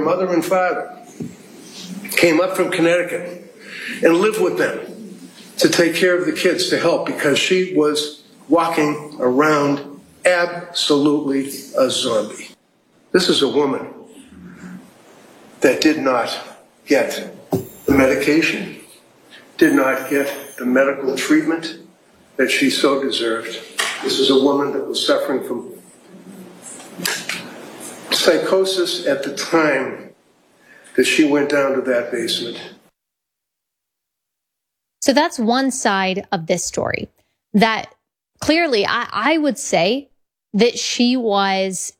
mother and father came up from Connecticut and lived with them to take care of the kids, to help, because she was walking around absolutely a zombie. This is a woman that did not get the medication, did not get the medical treatment that she so deserved. This is a woman that was suffering from psychosis at the time that she went down to that basement. So that's one side of this story. That clearly, I would say that she was,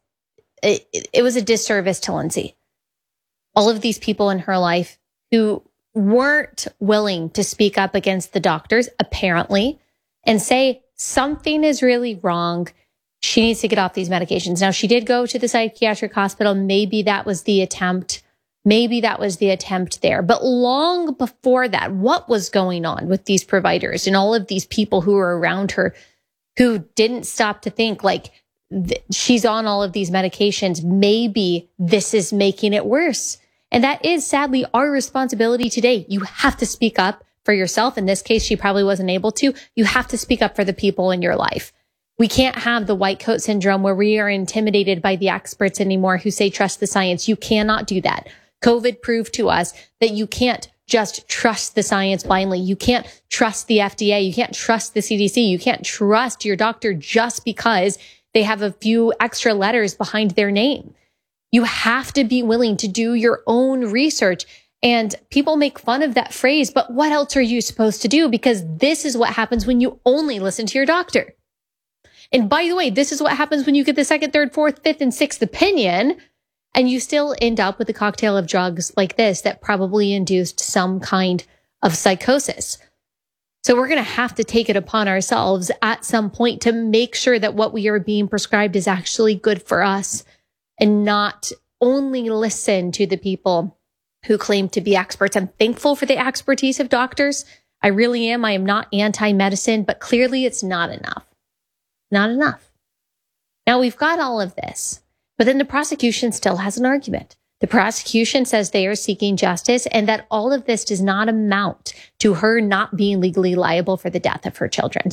it was a disservice to Lindsay. All of these people in her life who weren't willing to speak up against the doctors, apparently, and say something is really wrong. She needs to get off these medications. Now, she did go to the psychiatric hospital. Maybe that was the attempt. Maybe that was the attempt there. But long before that, what was going on with these providers and all of these people who were around her who didn't stop to think, like, she's on all of these medications. Maybe this is making it worse. And that is sadly our responsibility today. You have to speak up for yourself. In this case, she probably wasn't able to. You have to speak up for the people in your life. We can't have the white coat syndrome where we are intimidated by the experts anymore who say, trust the science. You cannot do that. COVID proved to us that you can't just trust the science blindly. You can't trust the FDA. You can't trust the CDC. You can't trust your doctor just because they have a few extra letters behind their name. You have to be willing to do your own research. And people make fun of that phrase, but what else are you supposed to do? Because this is what happens when you only listen to your doctor. And by the way, this is what happens when you get the second, third, fourth, fifth, and sixth opinion, and you still end up with a cocktail of drugs like this that probably induced some kind of psychosis. So we're going to have to take it upon ourselves at some point to make sure that what we are being prescribed is actually good for us and not only listen to the people who claim to be experts. I'm thankful for the expertise of doctors. I really am. I am not anti-medicine, but clearly it's not enough. Not enough. Now we've got all of this, but then the prosecution still has an argument. The prosecution says they are seeking justice and that all of this does not amount to her not being legally liable for the death of her children.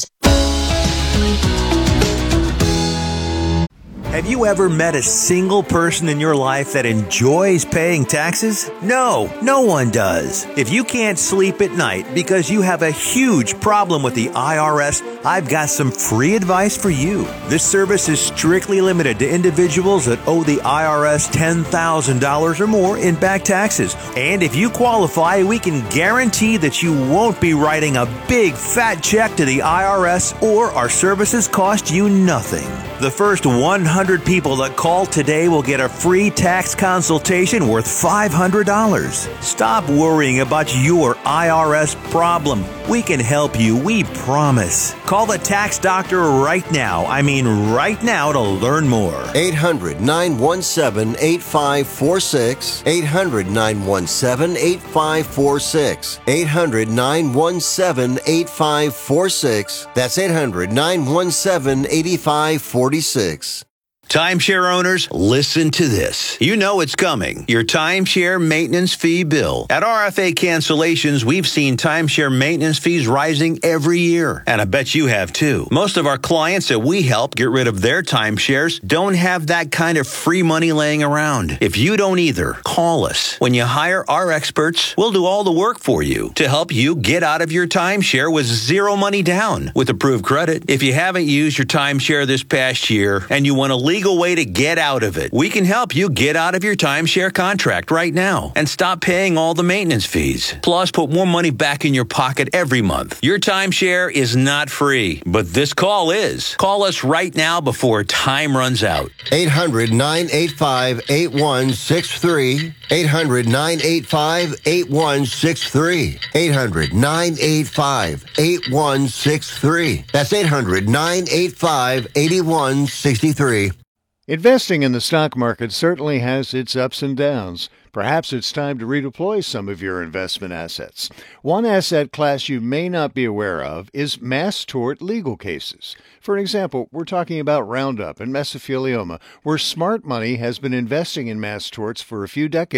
Have you ever met a single person in your life that enjoys paying taxes? No, no one does. If you can't sleep at night because you have a huge problem with the IRS, I've got some free advice for you. This service is strictly limited to individuals that owe the IRS $10,000 or more in back taxes. And if you qualify, we can guarantee that you won't be writing a big fat check to the IRS, or our services cost you nothing. The first 100 people that call today will get a free tax consultation worth $500. Stop worrying about your IRS problem. We can help you, we promise. Call the tax doctor right now. I mean right now, to learn more. 800-917-8546. 800-917-8546. 800-917-8546. That's 800-917-8546. Timeshare owners, listen to this. You know it's coming. Your timeshare maintenance fee bill. At RFA Cancellations, we've seen timeshare maintenance fees rising every year. And I bet you have too. Most of our clients that we help get rid of their timeshares don't have that kind of free money laying around. If you don't either, call us. When you hire our experts, we'll do all the work for you to help you get out of your timeshare with zero money down with approved credit. If you haven't used your timeshare this past year and you want to legal way to get out of it, we can help you get out of your timeshare contract right now and stop paying all the maintenance fees. Plus, put more money back in your pocket every month. Your timeshare is not free, but this call is. Call us right now before time runs out. 800-985-8163. 800-985-8163. 800-985-8163. That's 800-985-8163. Investing in the stock market certainly has its ups and downs. Perhaps it's time to redeploy some of your investment assets. One asset class you may not be aware of is mass tort legal cases. For example, we're talking about Roundup and mesothelioma, where smart money has been investing in mass torts for a few decades.